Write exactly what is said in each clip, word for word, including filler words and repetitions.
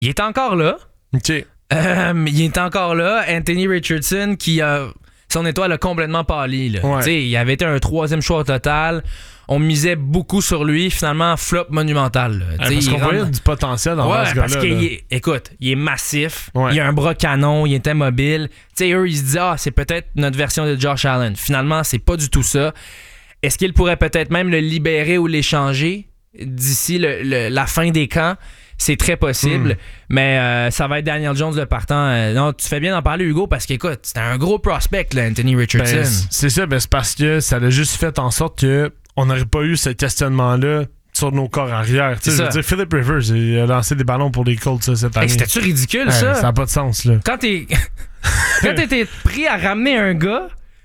Il est encore là. OK. Euh, il est encore là. Anthony Richardson, qui a... Son étoile a complètement pâli. Là. Ouais. Il avait été un troisième choix au total. On misait beaucoup sur lui. Finalement, flop monumental. Ouais, parce qu'on voyait rentre... du potentiel dans ouais, ce gars-là. Parce qu'il est, écoute, il est massif. Ouais. Il a un bras canon. Il était mobile. T'sais, eux, ils se disent, ah, c'est peut-être notre version de Josh Allen. Finalement, c'est pas du tout ça. Est-ce qu'il pourrait peut-être même le libérer ou l'échanger d'ici le, le, la fin des camps? C'est très possible, mm. mais euh, ça va être Daniel Jones le partant. Euh, non, tu fais bien d'en parler, Hugo, parce qu'écoute, c'était un gros prospect, là, Anthony Richardson. Ben, c'est ça, ben, c'est parce que ça a juste fait en sorte qu'on n'aurait pas eu ce questionnement-là sur nos corps arrière. Je veux dire, Philip Rivers, il a lancé des ballons pour les Colts ça, cette année. Hey, c'était-tu ridicule, ouais, ça? Ça n'a pas de sens, là. Quand t'es Quand t'étais pris à ramener un gars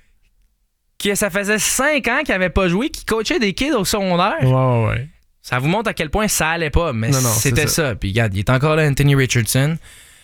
qui, ça faisait cinq ans qu'il n'avait pas joué, qui coachait des kids au secondaire. Ouais, ouais, ouais. Ça vous montre à quel point ça allait pas, mais non, non, c'était ça. ça. Puis regarde, il est encore là, Anthony Richardson.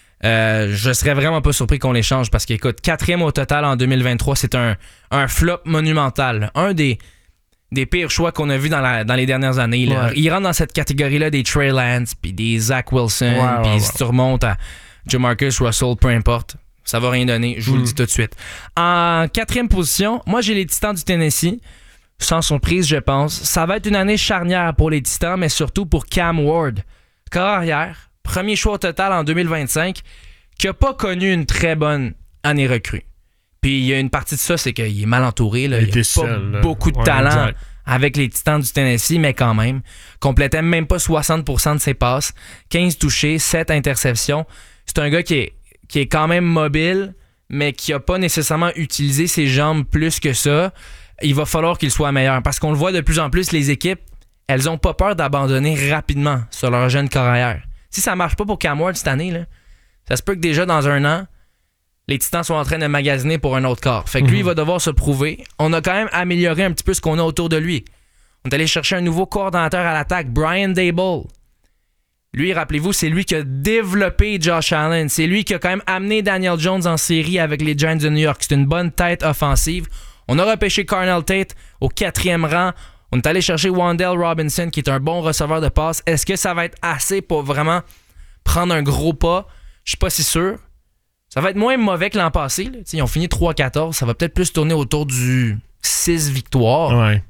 Euh, je serais vraiment pas surpris qu'on l'échange parce qu'écoute, quatrième au total en deux mille vingt-trois, c'est un, un flop monumental. Un des, des pires choix qu'on a vu dans, la, dans les dernières années. Là. Ouais. Il rentre dans cette catégorie-là des Trey Lance, puis des Zach Wilson, ouais, puis ouais, si ouais. tu remontes à Jamarcus Russell, peu importe, ça va rien donner. Je vous mm. le dis tout de suite. En quatrième position, moi j'ai les Titans du Tennessee. Sans surprise, je pense. Ça va être une année charnière pour les Titans, mais surtout pour Cam Ward. Corps arrière, premier choix au total en deux mille vingt-cinq, qui n'a pas connu une très bonne année recrue. Puis il y a une partie de ça, c'est qu'il est mal entouré. Là. Il n'y a pas seul, beaucoup de ouais, talent exact. avec les Titans du Tennessee, mais quand même. Complétait même pas soixante pour cent de ses passes. quinze touchés, sept interceptions. C'est un gars qui est, qui est quand même mobile, mais qui n'a pas nécessairement utilisé ses jambes plus que ça. Il va falloir qu'il soit meilleur. Parce qu'on le voit de plus en plus, les équipes, elles ont pas peur d'abandonner rapidement sur leur jeune carrière. Si ça marche pas pour Cam Ward cette année, là, ça se peut que déjà dans un an, les Titans sont en train de magasiner pour un autre corps. Fait que lui, mm-hmm. il va devoir se prouver. On a quand même amélioré un petit peu ce qu'on a autour de lui. On est allé chercher un nouveau coordonnateur à l'attaque, Brian Daboll. Lui, rappelez-vous, c'est lui qui a développé Josh Allen. C'est lui qui a quand même amené Daniel Jones en série avec les Giants de New York. C'est une bonne tête offensive. On a repêché Carnell Tate au quatrième rang. On est allé chercher Wan'Dale Robinson, qui est un bon receveur de passe. Est-ce que ça va être assez pour vraiment prendre un gros pas? Je suis pas si sûr. Ça va être moins mauvais que l'an passé. Là. Ils ont fini trois quatorze. Ça va peut-être plus tourner autour du six victoires. Ouais.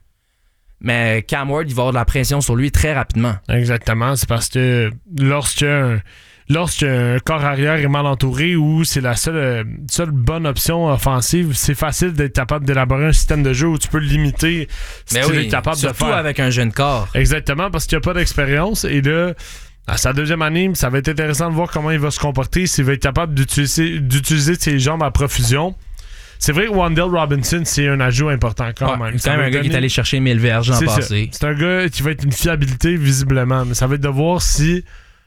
Mais Cam Ward, il va avoir de la pression sur lui très rapidement. Exactement. C'est parce que lorsque lorsqu'un corps arrière est mal entouré ou c'est la seule, seule bonne option offensive, c'est facile d'être capable d'élaborer un système de jeu où tu peux le limiter si mais tu oui, es capable de surtout faire. avec un jeune corps. Exactement, parce qu'il n'y a pas d'expérience. Et là, à sa deuxième année, ça va être intéressant de voir comment il va se comporter, s'il va être capable d'utiliser, d'utiliser ses jambes à profusion. C'est vrai que Wan'Dale Robinson, c'est un ajout important quand ouais, même. C'est quand même un gars donner... qui est allé chercher mille verges l'an passé. C'est un gars qui va être une fiabilité visiblement, mais ça va être de voir si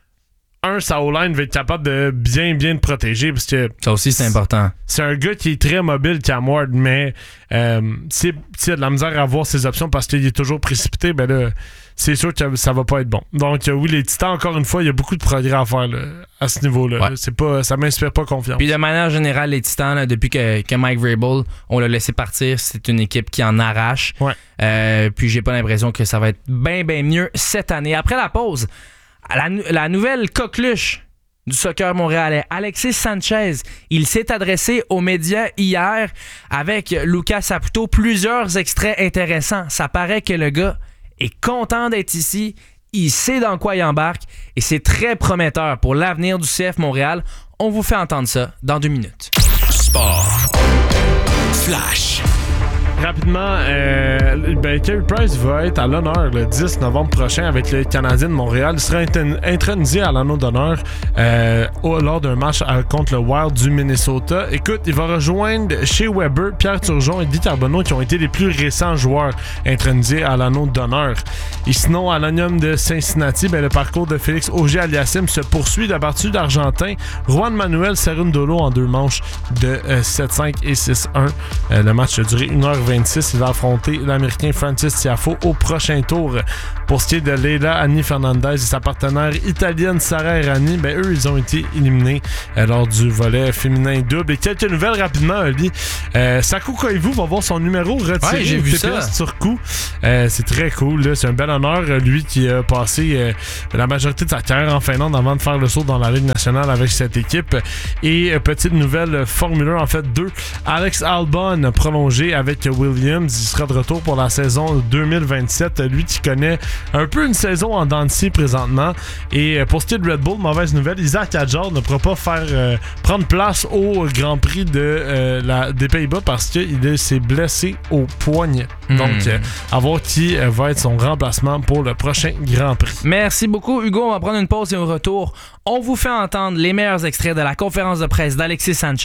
un, sa O-line va être capable de bien, bien te protéger. Parce que ça aussi, c'est important. C'est un gars qui est très mobile, Cam Ward, mais euh, s'il si a de la misère à voir ses options parce qu'il est toujours précipité, ben là, c'est sûr que ça va pas être bon. Donc, oui, les Titans, encore une fois, il y a beaucoup de progrès à faire là, à ce niveau-là. Ouais. Là. C'est pas, ça m'inspire pas confiance. Puis de manière générale, les Titans, là, depuis que, que Mike Vrabel, on l'a laissé partir, c'est une équipe qui en arrache. Ouais. Euh, puis j'ai pas l'impression que ça va être bien, bien mieux cette année. Après la pause, la, la nouvelle coqueluche du soccer montréalais, Alexis Sanchez, il s'est adressé aux médias hier avec Lucas Saputo. Plusieurs extraits intéressants. Ça paraît que le gars est content d'être ici, il sait dans quoi il embarque et c'est très prometteur pour l'avenir du C F Montréal. On vous fait entendre ça dans deux minutes. Sport Flash. Rapidement, euh, ben, Carey Price va être à l'honneur le dix novembre prochain avec le Canadien de Montréal. Il sera inten- intronisé à l'anneau d'honneur euh, au, lors d'un match à, contre le Wild du Minnesota. Écoute, il va rejoindre chez Weber, Pierre Turgeon et Guy Carbonneau qui ont été les plus récents joueurs intronisés à l'anneau d'honneur. Et sinon, à l'Onium de Cincinnati, ben, le parcours de Félix Auger-Aliassime se poursuit. D'abattu d'Argentin, Juan Manuel Cerundolo en deux manches de euh, sept cinq et six un. Euh, le match a duré une heure vingt vingt-six. Il va affronter l'Américain Francis Tiafoe au prochain tour. Pour ce qui est de Leila Annie Fernandez et sa partenaire italienne Sara Errani, ben eux, ils ont été éliminés euh, lors du volet féminin double. Et quelques nouvelles rapidement, Ali. Euh, Sakou Koivu va voir son numéro retiré. Ouais, j'ai vu ça. Turku. Euh, c'est très cool. Là. C'est un bel honneur. Lui qui a passé euh, la majorité de sa carrière en Finlande avant de faire le saut dans la Ligue nationale avec cette équipe. Et euh, petite nouvelle Formule un, en fait deux. Alex Albon prolongé avec Williams. Il sera de retour pour la saison deux mille vingt-sept. Lui qui connaît un peu une saison en dents de scie présentement. Et euh, pour ce qui est de Red Bull, mauvaise nouvelle, Isaac Hadjar ne pourra pas faire euh, prendre place au Grand Prix de, euh, la, des Pays-Bas parce qu'il s'est blessé au poignet. Mm. Donc, euh, à voir qui euh, va être son remplacement pour le prochain Grand Prix. Merci beaucoup, Hugo. On va prendre une pause et au retour, on vous fait entendre les meilleurs extraits de la conférence de presse d'Alexis Sanchez